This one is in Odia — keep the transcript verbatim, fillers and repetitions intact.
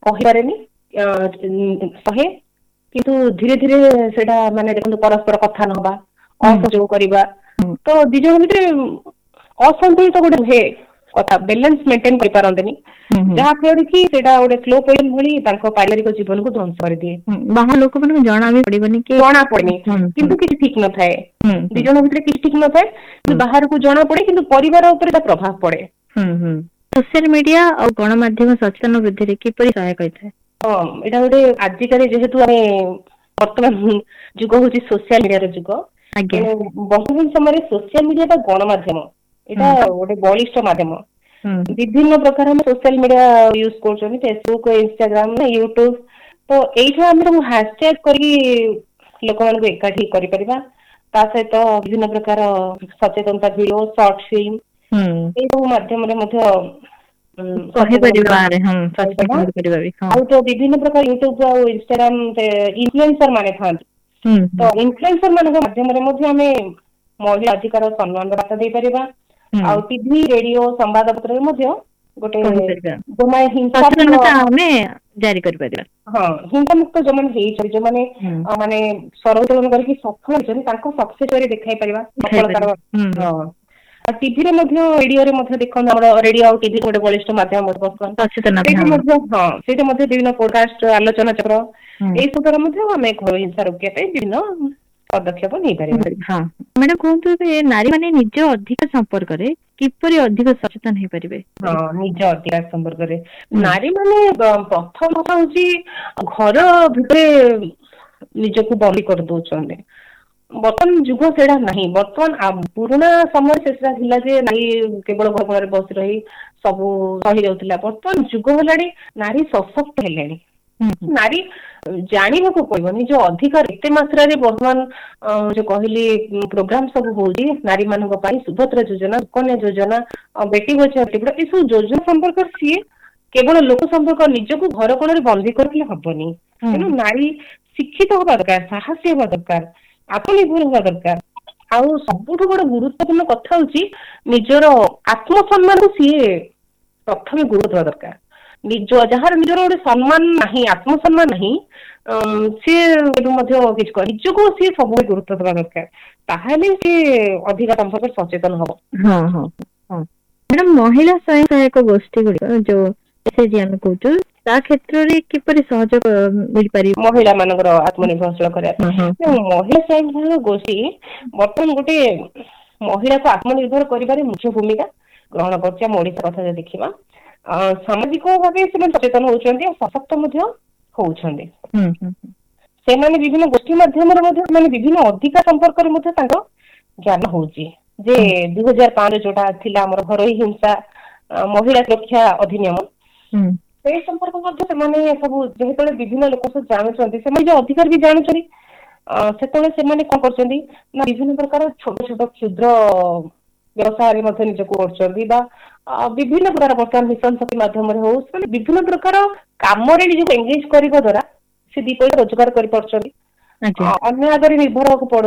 କହିପାରେନି ଶହେ, କିନ୍ତୁ ଧୀରେ ଧୀରେ ସେଇଟା ମାନେ ଦେଖନ୍ତୁ ପରସ୍ପର କଥା ନହବା, ଅସହଯୋଗ କରିବା, ତ ଦି ଜଣ ଭିତରେ ଅସନ୍ତୁଳିତ ଗୋଟେ ହୁଏ, କଥା ବାଲାନ୍ସ ମେଣ୍ଟେନ କରିପାରନ୍ତିନି, ଯାହା ଫଳରେ କି ସେଇଟା ଗୋଟେ ସ୍ଲୋ ପଏଜନ ଭଳି ତାଙ୍କ ପାରିବାରିକ ଜୀବନକୁ ଧ୍ୱଂସ କରିଦିଏ। ବାହାର ଲୋକମାନଙ୍କୁ ଜଣା ବି ପଡିବନି କି ଜଣା ପଡେନି, କିନ୍ତୁ କିଛି ଠିକ ନଥାଏ, ଦି ଜଣ ଭିତରେ କିଛି ଠିକ ନଥାଏ, କିନ୍ତୁ ବାହାରକୁ ଜଣା ପଡେ, କିନ୍ତୁ ପରିବାର ଉପରେ ତା ପ୍ରଭାବ ପଡେ। ସୋସିଆଲ ମିଡିଆ ଆଉ ଗଣମାଧ୍ୟମ ସଚେତନ ବୃଦ୍ଧିରେ କିପରି ସହାୟକ ହୋଇଥାଏ? ହଁ, ଏଇଟା ଗୋଟେ ଆଜିକାଲି ଯେହେତୁ ଆମେ ବର୍ତ୍ତମାନ ଯୁଗ ହଉଛି ସୋସିଆଲ ମିଡିଆର ଯୁଗ, ତେଣୁ ବର୍ତ୍ତମାନ ସମୟରେ ସୋସିଆଲ ମିଡିଆ ବା ଗଣମାଧ୍ୟମ ଏଇଟା ଗୋଟେ ବଳିଷ୍ଠ ମାଧ୍ୟମ। ବିଭିନ୍ନ ପ୍ରକାର ଆମେ ସୋସିଆଲ ମିଡିଆ ୟୁଜ କରୁଛନ୍ତି, ଫେସବୁକ୍, ଇନଷ୍ଟାଗ୍ରାମ, ୟୁଟ୍ୟୁବ, ତ ଏଇଠୁ ଆମେ ସବୁ ହାସଟ୍ୟାଗ କରିକି ଲୋକମାନଙ୍କୁ ଏକାଠି କରିପାରିବା। ତା ସହିତ ବିଭିନ୍ନ ପ୍ରକାର ସଚେତନତା ଭିଡିଓ, ସର୍ଟ ଫିଲ୍ମ ଏଇ ସବୁ ମାଧ୍ୟମରେ ମଧ୍ୟ ଆଉ ତ ବିଭିନ୍ନ ପ୍ରକାର ୟୁଟ୍ୟୁବ ଆଉ ଇନଷ୍ଟାଗ୍ରାମ ଇନଫ୍ଲୁଏନ୍ସର ମାନେ ଥାନ୍ତି, ତ ଇନଫ୍ଲୁଏନ୍ସର ମାନଙ୍କ ମାଧ୍ୟମରେ ମଧ୍ୟ ଆମେ ମହିଳା ଅଧିକାର ସମ୍ମାନର ବାର୍ତ୍ତା ଦେଇପାରିବା। ଆଉ ଟିଭି, ରେଡିଓ, ସମ୍ବାଦ ପତ୍ରରେ ମଧ୍ୟ ଗୋଟେ ଜାରି କରିପାରିବା। ହଁ, ହିଂସା ମୁକ୍ତ ଯୋଉମାନେ ହେଇଛନ୍ତି, ଯୋଉମାନେ ମାନେ ସରଳୀକରଣ କରିକି ସଫଳ ହେଇଛନ୍ତି, ତାଙ୍କ ସକ୍ସେସ ଦେଖାଇ ପାରିବା ସଫଳତାର। ହଁ, ଆଉ ଟିଭିରେ ମଧ୍ୟ ରେଡିଓରେ ମଧ୍ୟ ଦେଖନ୍ତୁ, ଆମର ରେଡିଓ ଆଉ ଟିଭି ଗୋଟେ ବଳିଷ୍ଠ ମାଧ୍ୟମ ବର୍ତ୍ତମାନ, ସେଇଟା ମଧ୍ୟ ହଁ ସେଇଟା ମଧ୍ୟ ବିଭିନ୍ନ ପଡକାଷ୍ଟ, ଆଲୋଚନା ଚକ୍ର ଏଇ ସବୁ ଦ୍ୱାରା ମଧ୍ୟ ଆମେ ଘରୋଇ ହିଂସା ରୋକିବା ପାଇଁ ବିଭିନ୍ନ ପଦକ୍ଷେପ ନେଇପାରିବା। ମ୍ୟାଡାମ କୁହନ୍ତୁ, ନାରୀ ମାନେ ନିଜ ଅଧିକାର ସମ୍ପର୍କରେ କିପରି ଅଧିକ ସଚେତନ ହେଇପାରିବେ? ହଁ, ନିଜ ଅଧିକାର ସମ୍ପର୍କରେ ନାରୀ ମାନେ ପ୍ରଥମ କଥା ହଉଛି ଘର ଭିତରେ ନିଜକୁ ବନ୍ଦୀ କରିଦଉଛନ୍ତି। ବର୍ତ୍ତମାନ ଯୁଗ ସେଇଟା ନାହିଁ, ବର୍ତ୍ତମାନ ପୁରୁଣା ସମୟରେ ସେଟା ଥିଲା ଯେ ନାରୀ କେବଳ ଘର କୋଣରେ ବସି ରହି ସବୁ ସହି ଯାଉଥିଲା, ବର୍ତ୍ତମାନ ଯୁଗ ହେଲାଣି ନାରୀ ସଶକ୍ତ ହେଲେଣି। ନାରୀ ଜାଣିବାକୁ ପଡିବ ନିଜ ଅଧିକାର। ଏତେ ମାତ୍ରାରେ ବର୍ତ୍ତମାନ ଯୋଉ କହିଲି ପ୍ରୋଗ୍ରାମ ସବୁ ହଉଛି ନାରୀ ମାନଙ୍କ ପାଇଁ, ସୁଭଦ୍ରା ଯୋଜନା, ସୁକନ୍ୟା ଯୋଜନା, ବେଟି ବଚାଓ ଏସବୁ ଯୋଜନା ସମ୍ପର୍କରେ ସିଏ କେବଳ ଲୋକ ସମ୍ପର୍କ, ନିଜକୁ ଘର କୋଣରେ ବନ୍ଦୀ କରିଥିଲେ ହବନି। ତେଣୁ ନାରୀ ଶିକ୍ଷିତ ହବା ଦରକାର, ସାହସୀ ହବା ଦରକାର, ଆତ୍ମନିର୍ଭର ହବା ଦରକାର। ଆଉ ସବୁଠୁ ବଡ ଗୁରୁତ୍ୱପୂର୍ଣ୍ଣ କଥା ହଉଛି ନିଜର ଆତ୍ମସମ୍ମାନକୁ ସିଏ ପ୍ରଥମେ ଗୁରୁତ୍ୱ ଦେବା ଦରକାର। ନିଜ ଯାହାର ନିଜର ଗୋଟେ ସମ୍ମାନ ନାହିଁ, ଆତ୍ମସମ୍ମାନ ନାହିଁ, ସିଏ ଏବେ ମଧ୍ୟ କିଛି କର ନିଜକୁ ସିଏ ସବୁବେଳେ ଗୁରୁତ୍ୱ ଦେବା ଦରକାର, ତାହେଲେ ସିଏ ଅଧିକା ସମ୍ପର୍କରେ ସଚେତନ ହବ। ହଁ ହଁ ହଁ ମ୍ୟାଡାମ, ମହିଳା ସ୍ୱୟଂ ସହାୟକ ଗୋଷ୍ଠୀ ଗୁଡିକ ଯୋଉ ଏସଏଚଜି ଆମେ କହୁଛୁ, ତା କ୍ଷେତ୍ରରେ କିପରି ସହଯୋଗ ମିଳିପାରିବ ମହିଳା ମାନଙ୍କର ଆତ୍ମନିର୍ଭରଶୀଳ କରିବା ପାଇଁ? ମହିଳା ସ୍ୱୟଂ ସହାୟକ ଗୋଷ୍ଠୀ ବର୍ତ୍ତମାନ ଗୋଟେ ମହିଳାକୁ ଆତ୍ମନିର୍ଭର କରିବାରେ ମୁଖ୍ୟ ଭୂମିକା ଗ୍ରହଣ କରୁଛି। ଆମ ଓଡିଶା କଥା ଯଦି ଦେଖିବା, ସାମାଜିକ ଭାବେ ସେମାନେ ସଚେତନ ହଉଛନ୍ତି, ଆଉ ସଶକ୍ତ ମଧ୍ୟ ହଉଛନ୍ତି। ସେମାନେ ବିଭିନ୍ନ ଗୋଷ୍ଠୀ ମାଧ୍ୟମରେ ମଧ୍ୟ ସେମାନେ ବିଭିନ୍ନ ଅଧିକାର ସମ୍ପର୍କରେ ମଧ୍ୟ ତାଙ୍କ ଜ୍ଞାନ ହଉଛି। ଯେ ଦୁଇ ହଜାର ପାଞ୍ଚ ଯୋଉଟା ଥିଲା ଆମର ଘରୋଇ ହିଂସା ମହିଳା ସୁରକ୍ଷା ଅଧିନିୟମ, ସେଇ ସମ୍ପର୍କ ମଧ୍ୟ ସେମାନେ ସବୁ ଯେତେବେଳେ ବିଭିନ୍ନ ଲୋକ ସବୁ ଜାଣୁଛନ୍ତି, ସେମାନେ ଯୋଉ ଅଧିକାର ବି ଜାଣୁଛନ୍ତି, ସେତେବେଳେ ସେମାନେ କଣ କରୁଛନ୍ତି ନା ବିଭିନ୍ନ ପ୍ରକାର ଛୋଟ ଛୋଟ କ୍ଷୁଦ୍ର ବ୍ୟବସାୟରେ ମଧ୍ୟ ନିଜକୁ କରୁଛନ୍ତି, ବା ବିଭିନ୍ନ ପ୍ରକାର ବର୍ତ୍ତମାନ ମିଶନ ଶକ୍ତି ମାଧ୍ୟମରେ ହଉ, ସେମାନେ ବିଭିନ୍ନ ପ୍ରକାର କାମରେ ନିଜକୁ ଏଙ୍ଗେଜ କରିବା ଦ୍ଵାରା ସେ ଦି ପଇସା ରୋଜଗାର କରିପାରୁଛନ୍ତି, ଅନ୍ୟ ଆଗରେ ନିର୍ଭର ହବାକୁ ପଡୁନି।